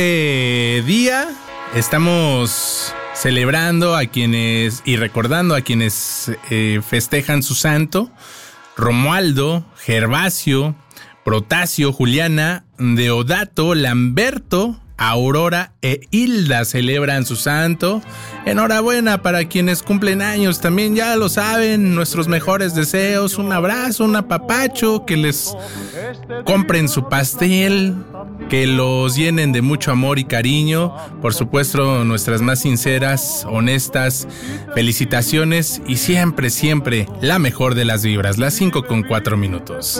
Día estamos celebrando a quienes y recordando a quienes festejan su santo: Romualdo, Gervasio, Protasio, Juliana, Deodato, Lamberto, Aurora e Hilda celebran su santo. Enhorabuena para quienes cumplen años, también ya lo saben, nuestros mejores deseos, un abrazo, un apapacho, que les compren su pastel, que los llenen de mucho amor y cariño. Por supuesto, nuestras más sinceras, honestas felicitaciones y siempre, siempre la mejor de las vibras. Las 5:04.